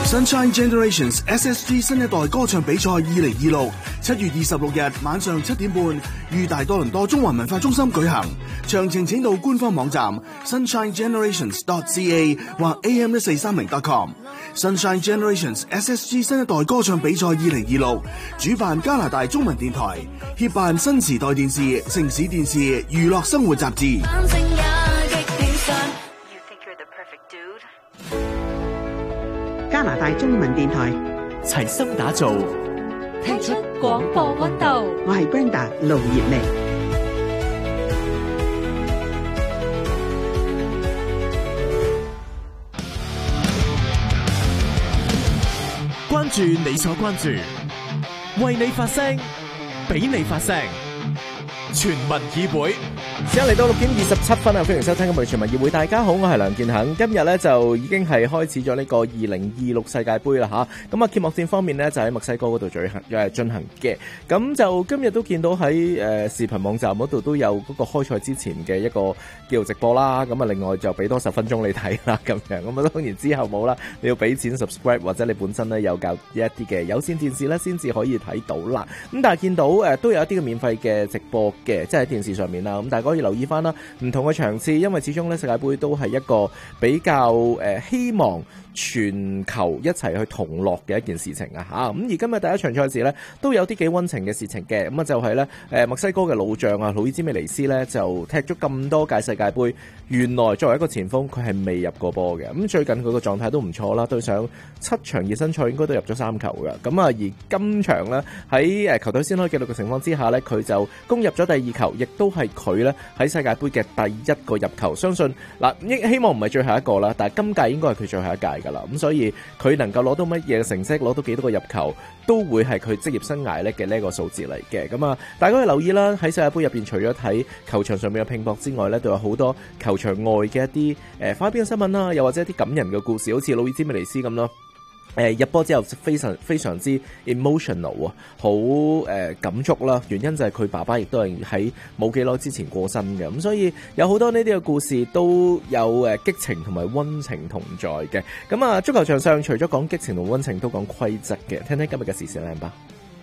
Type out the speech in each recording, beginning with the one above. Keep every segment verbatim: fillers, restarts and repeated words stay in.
Sunshine Generations S S G 新一代歌唱比賽二零二六七月二十六日晚上七點半於大多倫多中環文化中心舉行，詳情請到官方網站 sunshine generations dot c a 或 a m 一四三零 dot com。Sunshine Generations S S G 新一代歌唱比賽二零二六主辦加拿大中文電台，協辦新時代電視、城市電視、娛樂生活雜誌。 加拿大中文電台齊心打造， 聽出廣播溫度。 我係 Brenda 盧業明。 關注你所關注，為你發聲，俾你發聲。全民議會， 而家嚟到六點二十七分啊！歡迎收聽今日全民議會。大家好，我係梁健恒。今日咧就已經係開始咗呢個二零二六世界盃啦吓。咁啊，揭幕戰方面呢，就喺墨西哥嗰度進行誒進行嘅。咁就今日都見到喺誒、呃、視頻網站嗰度都有嗰個開賽之前嘅一個叫做直播啦。咁啊，另外就俾多十分鐘你睇啦咁樣。咁啊，當然之後冇啦，你要俾錢 subscribe 或者你本身咧有較一啲嘅有線電視咧，先至可以睇到啦。咁但係見到誒、呃、都有一啲嘅免費嘅直播嘅，即係喺電視上面啦。咁大家可以留意翻啦，唔同嘅場次，因為始終咧世界盃都係一個比較誒、呃、希望全球一齊去同樂嘅一件事情啊嚇。咁而今日第一場賽事咧都有啲幾溫情嘅事情嘅。咁啊就係咧誒墨西哥嘅老將啊，魯伊茲美尼斯咧就踢咗咁多屆世界盃，原來作為一個前鋒佢係未入過波嘅。咁最近佢個狀態都唔錯啦，對上七場熱身賽應該都入咗三球嘅。咁啊而今場咧喺誒球隊先開紀錄嘅情況之下咧，佢就攻入咗第二球，亦都係佢咧喺世界盃嘅第一個入球。相信嗱，希望唔係最後一個啦，但係今屆應該係佢最後一屆㗎啦。咁所以佢能夠攞到乜嘢成績，攞到幾多個入球，都會係佢職業生涯咧嘅呢一個數字嚟嘅。咁啊，大家可以留意啦，喺世界盃入邊，除咗睇球場上面嘅拼搏之外咧，都有好多球場外嘅一啲誒花邊嘅新聞啦，又或者一啲感人嘅故事，好似魯伊茲美尼斯咁咯。誒入波之後非常非常之 emotional 啊，好誒感觸啦。原因就係佢爸爸亦都係喺冇幾耐之前過身嘅，咁所以有好多呢啲嘅故事都有誒激情同埋溫情同在嘅。咁啊，足球場上除咗講激情同溫情，都講規則嘅。聽聽今日嘅時事靚吧。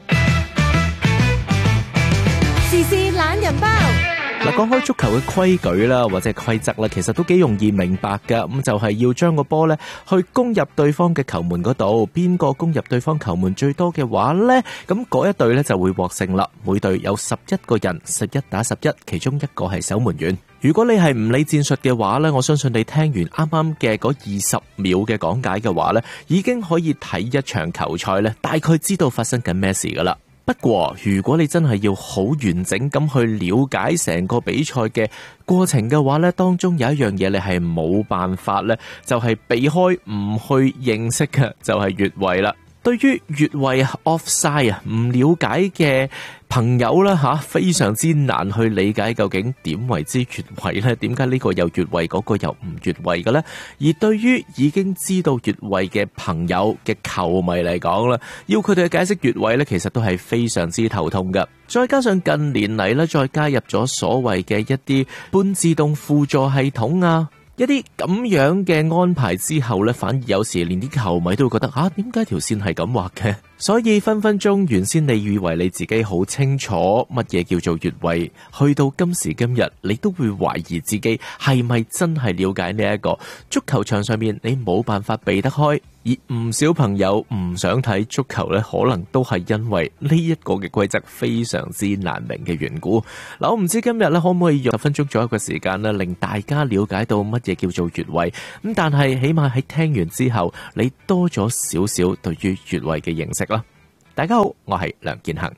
時事懶人包。 嗱，講開足球嘅規矩啦，或者係規則啦，其實都幾容易明白噶。咁就係要將個波咧去攻入對方嘅球門嗰度，邊個攻入對方球門最多嘅話咧，咁嗰一隊咧就會獲勝啦。每隊有十一個人，十一打十一，其中一個係守門員。如果你係唔理戰術嘅話咧，我相信你聽完啱啱嘅嗰二十秒嘅講解嘅話咧，已經可以睇一場球賽咧，大概知道發生緊咩事噶啦。不過如果你真係要好完整咁去了解成個比賽嘅過程嘅話咧，當中有一樣嘢你係冇辦法咧，就係避開唔去認識嘅，就係越位啦。對於越位 offside 啊，唔了解嘅朋友啦吓，非常之難去理解究竟點為之越位咧？點解呢個又越位，嗰個又唔越位嘅咧？而對於已經知道越位嘅朋友嘅球迷嚟講啦，要佢哋解釋越位咧，其實都係非常之頭痛噶。再加上近年嚟咧，再加入咗所謂嘅一啲半自動輔助系統啊。一啲咁樣嘅安排之後呢，反而有時連啲球迷都會覺得啊，點解條線係咁畫嘅？所以分分鐘原先你以為你自己好清楚乜嘢叫做越位，去到今時今日你都會懷疑自己係咪真係了解呢一個足球場上面你冇辦法避得開。而唔少朋友唔想睇足球呢，可能都係因為呢一個嘅規則非常之難明嘅緣故。嗱，我唔知今日呢可唔可以用十分鐘左右嘅時間呢，令大家了解到乜嘢叫做越位。咁但係起碼喺聽完之後，你多咗少少對於越位嘅認識啦。大家好，我係梁健恒。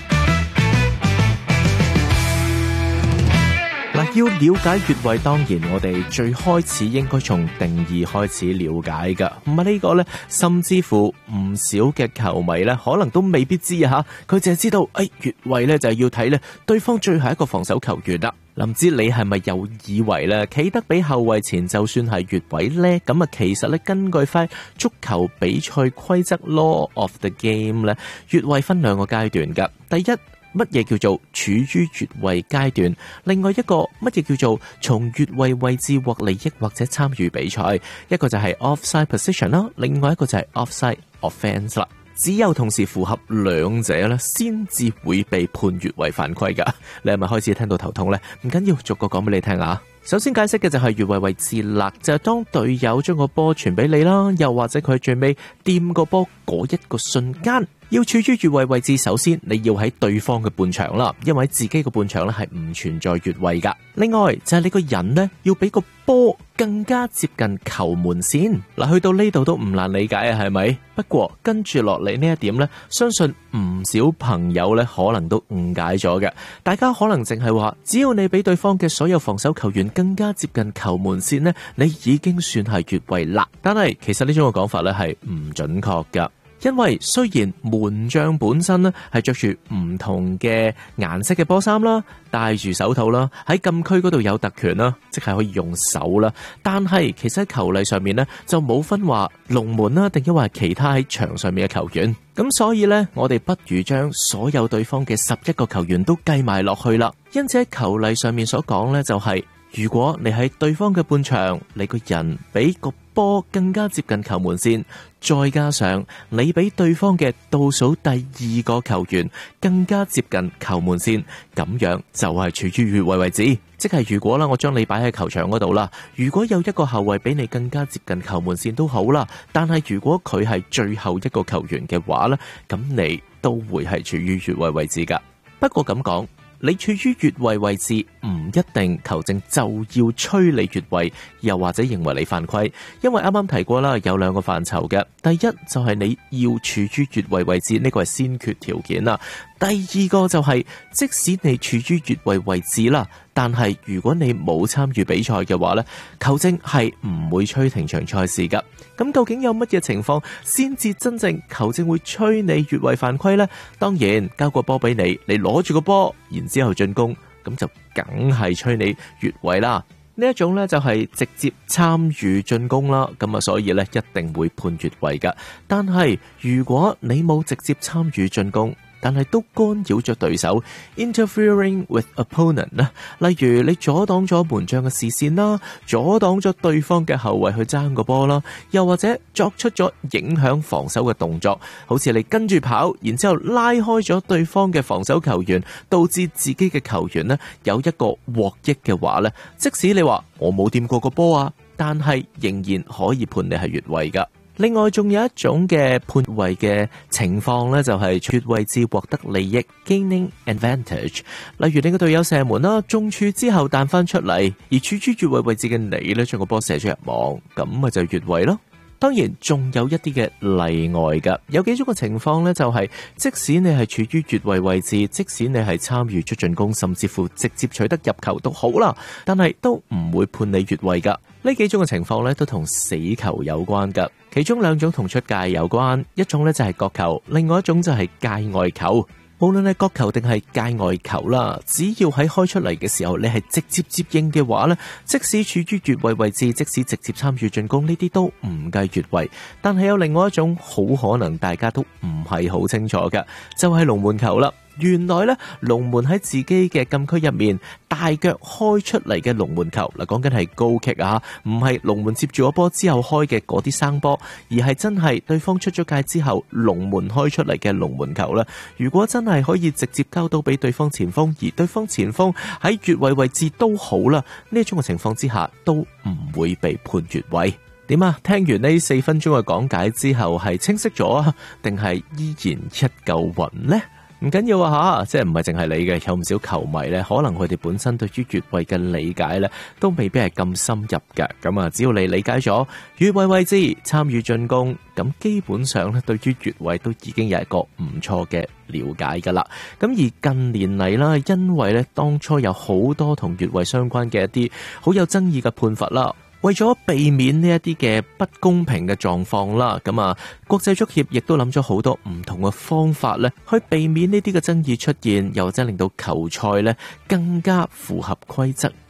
嗱，要了解越位，當然我哋最開始應該從定義開始了解噶。咁啊，呢個呢，甚至乎唔少嘅球迷呢，可能都未必知啊吓。佢淨係知道，誒、哎，越位呢就係要睇呢對方最後一個防守球員啦。唔知你係咪又以為呢企得比後衛前就算係越位呢？咁啊，其實呢，根據翻足球比賽規則 Law of the Game 呢，越位分兩個階段噶。第一， 乜嘢叫做處於越位階段，另外一個乜嘢叫做從越位位置獲利益或者參與比賽，一個就係 offside position 啦，另外一個就係 offside offence 啦。只有同時符合兩者咧，先至會被判越位犯規噶。你係咪開始聽到頭痛呢？唔緊要，逐個講俾你聽啊。首先解釋嘅就係越位位置啦，就係當隊友將個波傳俾你啦，又或者佢最尾掂個波嗰一個瞬間，要處於越位位置，首先你要喺對方嘅半場啦，因為自己嘅半場咧係唔存在越位噶。另外就係你個人呢，要俾個波更加接近球門線。嗱，去到呢度都唔難理解啊，係咪？不過跟住落嚟呢一點呢，相信唔少朋友呢可能都誤解咗嘅。大家可能淨係話，只要你俾對方嘅所有防守球員更加接近球門線呢，你已經算係越位啦。但係其實呢種嘅講法呢係唔準確噶。因為雖然門將本身咧係着住唔同嘅顏色嘅波衫啦，戴住手套啦，喺禁區嗰度有特權啦，即係可以用手啦，但係其實喺球例上面咧就冇分話龍門啦，定抑或係其他喺場上面嘅球員。咁所以呢，我哋不如將所有對方嘅十一個球員都計埋落去啦。因此喺球例上面所講呢，就係如果你喺對方嘅半場，你個人比個波更加接近球門線，再加上你比對方嘅倒數第二個球員更加接近球門線，咁樣就係處於越位位置。即係如果啦，我將你擺喺球場嗰度啦，如果有一個後衛比你更加接近球門線都好啦，但係如果佢係最後一個球員嘅話咧，咁你都會係處於越位位置噶。不過咁講，你處於越位位置唔一定球證就要吹你越位，又或者認為你犯規，因為啱啱提過啦，有兩個範疇嘅。第一就係你要處於越位位置，呢個係先決條件啦。第二個就係即使你處於越位位置啦，但係如果你冇參與比賽嘅話呢，球證係唔會吹停場賽事噶。咁究竟有乜嘢情況先至真正球證會吹你越位犯規呢？當然交個波俾你，你攞住個波，然之後進攻，咁就梗係吹你越位啦。呢一種呢就係直接參與進攻啦，咁啊所以呢一定會判越位噶。但係如果你冇直接參與進攻，但係都干擾咗對手 interfering with opponent 啦，例如你阻擋咗門將嘅視線啦，阻擋咗對方嘅後衛去爭個波啦，又或者作出咗影響防守嘅動作，好似你跟住跑，然之後拉開咗對方嘅防守球員，導致自己嘅球員呢有一個獲益嘅話呢，即使你話我冇掂過個波啊，但係仍然可以判你係越位噶。另外仲有一種嘅判越位嘅情況呢，就係越位置獲得利益 gaining advantage。例如你個隊友射門啦，中柱之後彈翻出嚟，而處於越位位置嘅你呢，將個波射咗入網，咁咪就越位咯。當然仲有一啲嘅例外噶，有幾種嘅情況呢，就係即使你係處於越位位置，即使你係參與咗進攻，甚至乎直接取得入球都好啦，但係都唔會判你越位噶。呢幾種嘅情況呢，都同死球有關噶，其中兩種同出界有關，一種呢就係角球，另外一種就係界外球。無論係角球定係界外球啦，只要喺開出嚟嘅時候你係直接接應嘅話呢，即使處於越位位置，即使直接參與進攻，呢啲都唔計越位。但係有另外一種好可能大家都唔係好清楚嘅，就係龍門球啦。原來咧，龍門喺自己嘅禁區入面大腳開出嚟嘅龍門球，嗱講緊係高擊啊，唔係龍門接住個波之後開嘅嗰啲生波，而係真係對方出咗界之後龍門開出嚟嘅龍門球啦。如果真係可以直接交到俾對方前鋒，而對方前鋒喺越位位置都好啦，呢種嘅情況之下都唔會被判越位。點啊？聽完呢四分鐘嘅講解之後，係清晰咗啊，定係依然一嚿雲呢？唔緊要啊吓，即係唔係淨係你嘅，有唔少球迷咧，可能佢哋本身對於越位嘅理解咧，都未必係咁深入嘅。咁啊，只要你理解咗越位位置、參與進攻，咁基本上咧，對於越位都已經有一個唔錯嘅了解噶啦。咁而近年嚟啦，因為咧當初有好多同越位相關嘅一啲好有爭議嘅判罰啦。為咗避免呢一啲嘅不公平嘅狀況啦，咁啊，國際足協亦都諗咗好多唔同嘅方法咧，去避免呢啲嘅爭議出現，又或者令到球賽咧更加符合規則，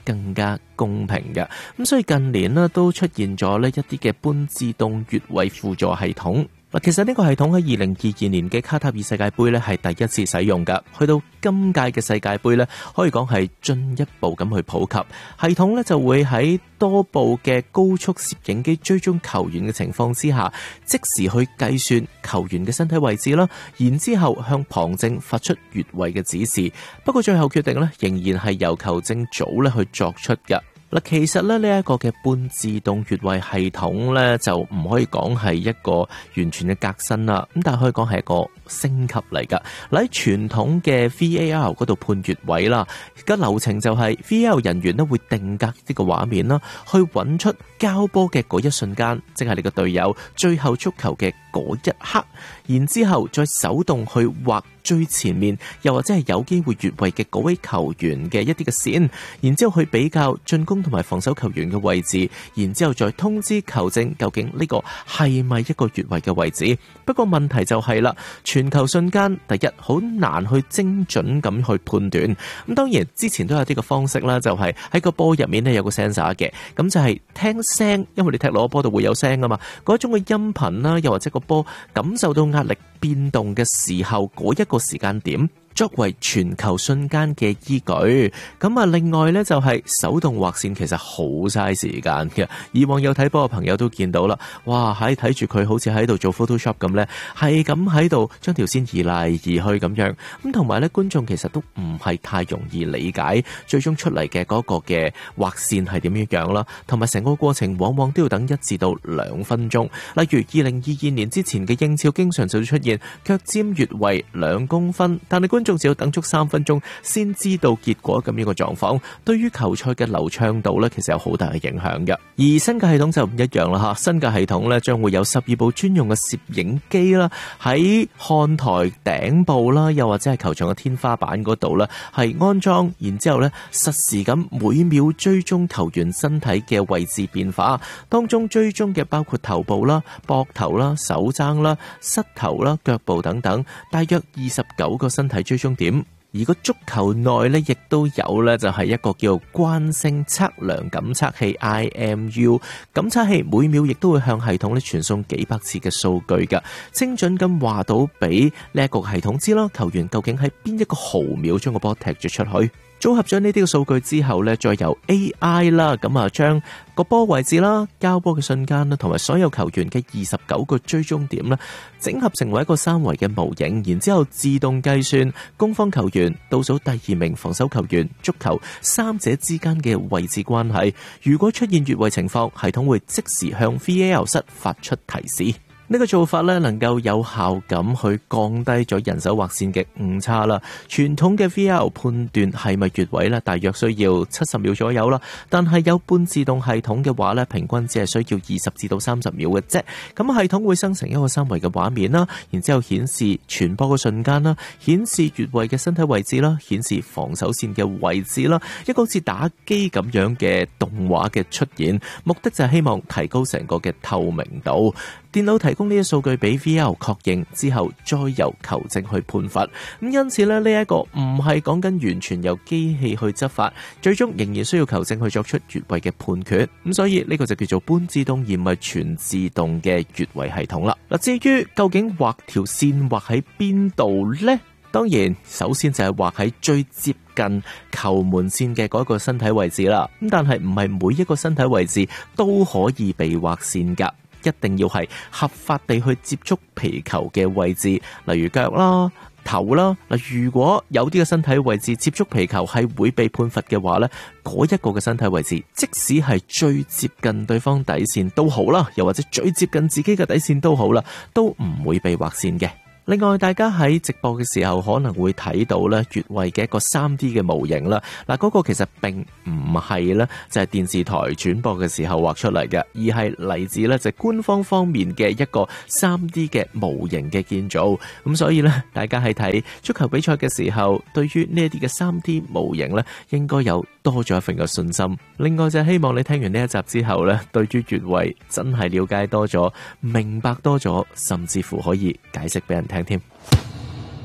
更加公平嘅。咁所以近年呢都出現咗呢一啲嘅半自動越位輔助系統。嗱，其實呢個系統喺二零二二年嘅卡塔爾世界盃咧係第一次使用㗎，去到今屆嘅世界盃咧，可以講係進一步咁去普及。系統咧就會喺多部嘅高速攝影機追蹤球員嘅情況之下，即時去計算球員嘅身體位置啦，然之後向旁證發出越位嘅指示。不過最後決定咧仍然係由球證組咧去作出嘅。嗱，其實咧呢一個嘅半自動越位系統咧，就唔可以講係一個完全嘅革新啦，咁但係可以講係一個升級嚟噶。喺傳統嘅 V A R 嗰度判越位啦，個流程就係 V A R 人員咧會定格呢個畫面啦，去揾出交波嘅嗰一瞬間，即係你個隊友最後觸球嘅嗰一刻，然之後再手動去畫最前面，又或者係有機會越位嘅嗰位球員嘅一啲嘅線，然之後去比較進攻同埋防守球員嘅位置，然之後再通知球證究竟呢個係咪一個越位嘅位置。不過問題就係啦，傳球瞬間第一好難去精準咁去判斷。咁當然之前都有啲嘅方式啦，就係喺個波入面咧有個 sensor 嘅，咁就係聽聲，因為你踢落個波度會有聲啊嘛，嗰種嘅音頻啦，又或者個波感受到壓力變動嘅時候，嗰一個時間點作為傳球瞬間嘅依據。咁啊，另外呢，就係手動劃線，其實好嘥時間嘅。以往有睇波嘅朋友都見到啦，哇，喺睇住佢好似喺度做 Photoshop 咁呢，係咁喺度將條線移嚟移去咁樣。咁同埋呢，觀眾其實都唔係太容易理解最終出嚟嘅嗰個嘅劃線係點樣樣啦。同埋成個過程往往都要等一至到兩分鐘。例如二零二二年之前嘅英超，經常就會出現腳尖越位兩公分，但係觀眾只要等足三分鐘先知道結果咁樣嘅狀況，對於球賽嘅流暢度呢，其實有好大嘅影響嘅。而新嘅系統就唔一樣啦吓，新嘅系統呢，將會有十二部專用嘅攝影機啦，喺看台頂部啦，又或者係球場嘅天花板嗰度呢，係安裝，然之後呢實時咁每秒追蹤球員身體嘅位置變化，當中追蹤嘅包括頭部啦、膊頭啦、手踭啦、膝頭啦、腳部等等，大約二十九個身體追蹤點。而個足球內咧，亦都有咧，就係一個叫慣性測量感測器 I M U 感測器，每秒亦都會向系統咧傳送幾百次嘅數據噶，精準咁話到俾呢一個系統知啦，球員究竟喺邊一個毫秒將個波踢咗出去。組合咗呢啲嘅數據之後呢，再由 A I 啦，咁啊將個波位置啦、交波嘅瞬間啦，同埋所有球員嘅二十九個追蹤點啦，整合成為一個三維嘅模型，然之後自動計算攻方球員、倒數第二名防守球員、足球三者之間嘅位置關係。如果出現越位情況，系統會即時向 V A R 室發出提示。呢個做法咧，能夠有效咁去降低咗人手劃線嘅誤差啦。傳統嘅 V R 判斷係咪越位咧，大約需要七十秒左右啦。但係有半自動系統嘅話咧，平均只係需要二十至到三十秒嘅啫。咁系統會生成一個三維嘅畫面啦，然之後顯示傳波嘅瞬間啦，顯示越位嘅身體位置啦，顯示防守線嘅位置啦，一個好似打機咁樣嘅動畫嘅出現，目的就係希望提高成個嘅透明度。電腦提供呢啲數據俾 V R 確認之後，再由球證去判罰。咁因此咧，呢一個唔係講緊完全由機器去執法，最終仍然需要球證去作出越位嘅判決。咁所以呢個就叫做半自動而唔係全自動嘅越位系統啦。嗱，至於究竟畫條線畫喺邊度呢？當然，首先就係畫喺最接近球門線嘅嗰個身體位置啦。咁但係唔係每一個身體位置都可以被畫線㗎。一定要係合法地去接觸皮球嘅位置，例如腳啦、頭啦。嗱，如果有啲嘅身體位置接觸皮球係會被判罰嘅話呢，嗰一個嘅身體位置，即使係最接近對方底線都好啦，又或者最接近自己嘅底線都好啦，都唔會被劃線嘅。另外，大家喺直播嘅時候可能會睇到咧越位嘅一個 三 D 嘅模型啦。嗱，嗰個其實並唔係咧，就係電視台轉播嘅時候畫出嚟嘅，而係嚟自咧就係官方方面嘅一個 三 D 嘅模型嘅建造。咁所以咧，大家喺睇足球比賽嘅時候，對於呢一啲嘅 三 D 模型咧，應該有多咗一份嘅信心。另外就係希望你聽完呢一集之後咧，對於越位真係了解多咗，明白多咗，甚至乎可以解釋俾人聽添。